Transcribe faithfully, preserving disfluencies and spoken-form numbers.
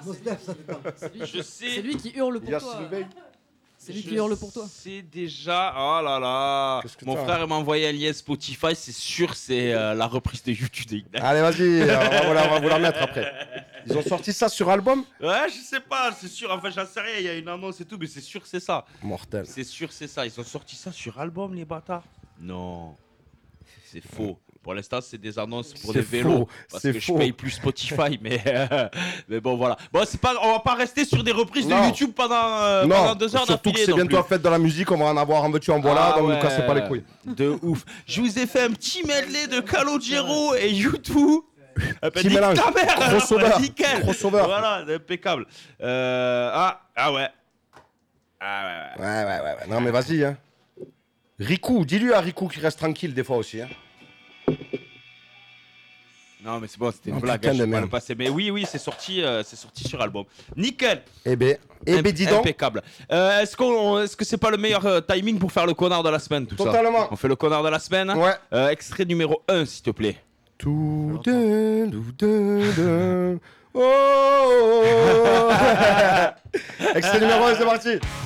C'est lui, Je sais. c'est lui qui hurle pour toi. C'est lui qui hurle pour toi. C'est déjà. Oh là là. Mon frère m'a envoyé un lien Spotify, c'est sûr, c'est euh, la reprise de YouTube. Allez, vas-y, on va, vous la, on va vous la mettre après. Ils ont sorti ça sur album? Ouais, je sais pas, c'est sûr. Enfin, j'en sais rien, il y a une annonce et tout, mais c'est sûr, c'est ça. Mortel. C'est sûr, c'est ça. Ils ont sorti ça sur album, les bâtards? Non. C'est faux. Pour l'instant, c'est des annonces pour des vélos. Parce que je paye plus Spotify, mais, euh, mais bon, voilà. Bon, c'est pas, on va pas rester sur des reprises non. de YouTube pendant, euh, non. pendant deux heures d'affilée. Surtout que c'est bientôt la fête de la musique, on va en avoir en veux-tu en voilà, ah, donc ouais. ne cassez pas les couilles. De ouf. Je vous ai fait un petit medley de Calogero et YouTube. Petit mélange. Ta mère, crossover. Nickel. Crossover. Voilà, impeccable. Euh, ah, ah ouais. Ah ouais, ouais. Ouais, ouais, ouais. ouais. Non, mais vas-y, hein. Riku, dis-lui à Riku qu'il reste tranquille des fois aussi, hein. Non mais c'est bon, c'était une oh, blague, hein, je vais pas le passer. Mais oui, oui, c'est sorti, euh, c'est sorti sur album. Nickel. Eh ben, eh ben, dis donc. Impeccable. Euh, est-ce qu'on, est-ce que c'est pas le meilleur euh, timing pour faire le connard de la semaine, tout Totalement. ça? On fait le connard de la semaine. Ouais. Euh, extrait numéro un, s'il te plaît. Tout de, tout de, de. Oh. Extrait numéro un, c'est parti.